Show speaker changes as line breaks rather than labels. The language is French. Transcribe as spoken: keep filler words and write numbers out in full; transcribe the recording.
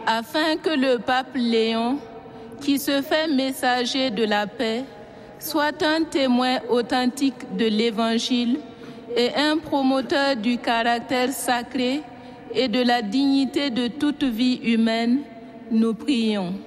afin que le pape Léon, qui se fait messager de la paix, soit un témoin authentique de l'Évangile et un promoteur du caractère sacré et de la dignité de toute vie humaine, nous prions.